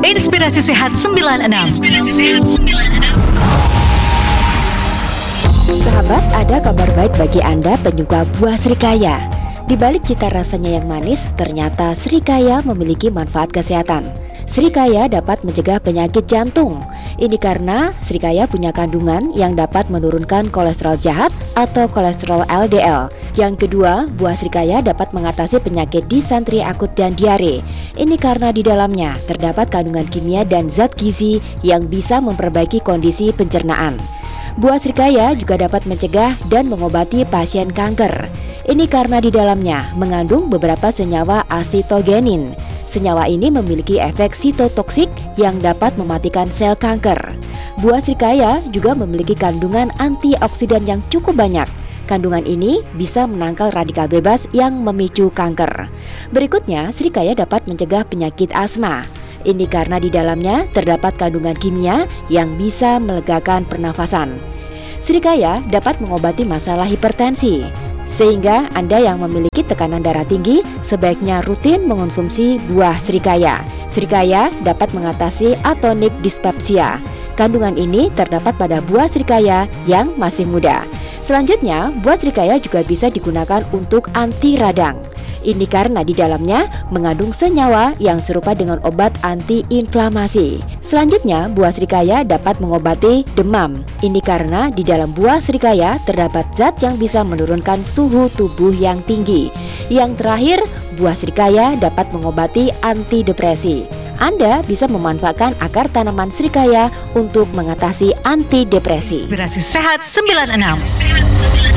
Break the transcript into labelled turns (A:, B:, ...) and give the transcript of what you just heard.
A: Inspirasi Sehat 96.
B: Sahabat, ada kabar baik bagi Anda penyuka buah srikaya. Di balik cita rasanya yang manis, ternyata srikaya memiliki manfaat kesehatan. Srikaya dapat mencegah penyakit jantung. Ini karena srikaya punya kandungan yang dapat menurunkan kolesterol jahat atau kolesterol LDL. Yang kedua, buah srikaya dapat mengatasi penyakit disentri akut dan diare. Ini karena di dalamnya terdapat kandungan kimia dan zat gizi yang bisa memperbaiki kondisi pencernaan. Buah srikaya juga dapat mencegah dan mengobati pasien kanker. Ini karena di dalamnya mengandung beberapa senyawa asitogenin. Senyawa ini memiliki efek sitotoksik yang dapat mematikan sel kanker. Buah srikaya juga memiliki kandungan antioksidan yang cukup banyak. Kandungan ini bisa menangkal radikal bebas yang memicu kanker. Berikutnya, srikaya dapat mencegah penyakit asma. Ini karena di dalamnya terdapat kandungan kimia yang bisa melegakan pernafasan. Srikaya dapat mengobati masalah hipertensi. Sehingga Anda yang memiliki tekanan darah tinggi sebaiknya rutin mengonsumsi buah srikaya. Srikaya dapat mengatasi atonik dispepsia. Kandungan ini terdapat pada buah srikaya yang masih muda. Selanjutnya, buah srikaya juga bisa digunakan untuk anti radang. Ini karena di dalamnya mengandung senyawa yang serupa dengan obat antiinflamasi. Selanjutnya, buah srikaya dapat mengobati demam. Ini karena di dalam buah srikaya terdapat zat yang bisa menurunkan suhu tubuh yang tinggi. Yang terakhir, buah srikaya dapat mengobati antidepresi. Anda bisa memanfaatkan akar tanaman srikaya untuk mengatasi antidepresi.
A: Inspirasi Sehat 96.